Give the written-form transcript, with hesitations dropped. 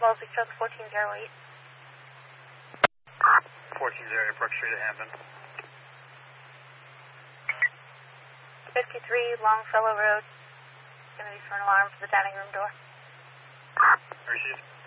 Baltic Truck 1408. 1408, Brook Street at Hampton. 53 Longfellow Road. Going to be for an alarm for the dining room door. Received.